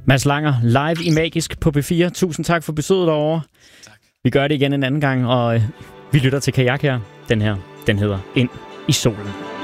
Mads Langer, live i Magisk på B4. Tusind tak for besøget derovre. Tak. Vi gør det igen en anden gang, og vi lytter til Kajak her. Den her, den hedder Ind i solen.